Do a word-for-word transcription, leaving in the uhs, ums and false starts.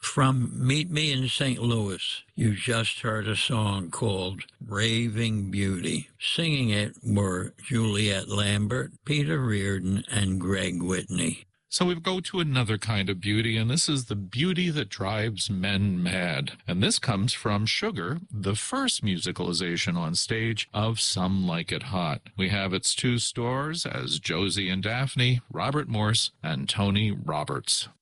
From Meet Me in Saint Louis, you just heard a song called Raving Beauty. Singing it were Juliet Lambert, Peter Reardon, and Greg Whitney. So we go to another kind of beauty, and this is the beauty that drives men mad. And this comes from Sugar, the first musicalization on stage of Some Like It Hot. We have its two stars as Josie and Daphne, Robert Morse, and Tony Roberts.